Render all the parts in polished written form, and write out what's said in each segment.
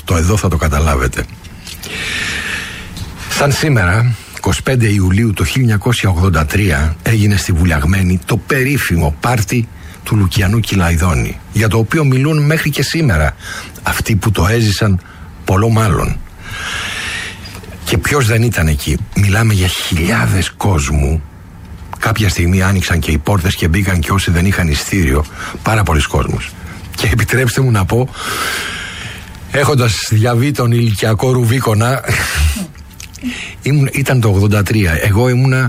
το εδώ θα το καταλάβετε. Σαν σήμερα, 25 Ιουλίου του 1983, έγινε στη Βουλιαγμένη το περίφημο πάρτι του Λουκιανού Κυλαϊδόνη, για το οποίο μιλούν μέχρι και σήμερα αυτοί που το έζησαν, πολλό μάλλον. Και ποιος δεν ήταν εκεί? Μιλάμε για χιλιάδες κόσμου. Κάποια στιγμή άνοιξαν και οι πόρτες και μπήκαν και όσοι δεν είχαν ειστήριο, πάρα πολλοί κόσμος. Και επιτρέψτε μου να πω, έχοντας διαβεί τον ηλικιακό Ρουβίκονα, ήταν το 83, εγώ ήμουνα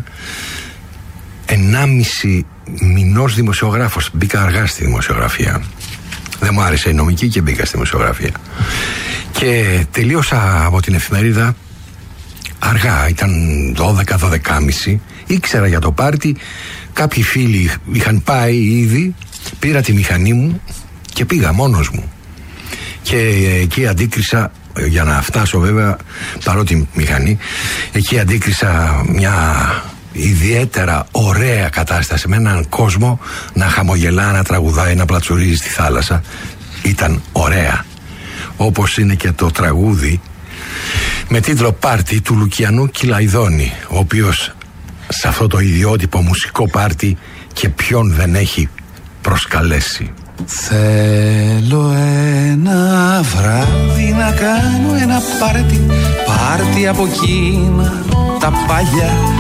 1,5 μηνός δημοσιογράφος. Μπήκα αργά στη δημοσιογραφία, δεν μου άρεσε η νομική και μπήκα στη δημοσιογραφία. Και τελείωσα από την εφημερίδα αργά, ήταν 12-12.30. Ήξερα για το πάρτι, κάποιοι φίλοι είχαν πάει ήδη, πήρα τη μηχανή μου και πήγα μόνος μου. Και εκεί αντίκρισα, για να φτάσω βέβαια, παρότι μηχανή, εκεί αντίκρισα μια ιδιαίτερα ωραία κατάσταση, με έναν κόσμο να χαμογελά, να τραγουδάει, να πλατσουρίζει στη θάλασσα. Ήταν ωραία. Όπως είναι και το τραγούδι με τίτλο «Πάρτι» του Λουκιανού Κυλαϊδόνη, ο οποίος σε αυτό το ιδιότυπο μουσικό πάρτι και ποιον δεν έχει προσκαλέσει. Θέλω ένα βράδυ να κάνω ένα πάρτι, πάρτι από εκείνα τα παλιά.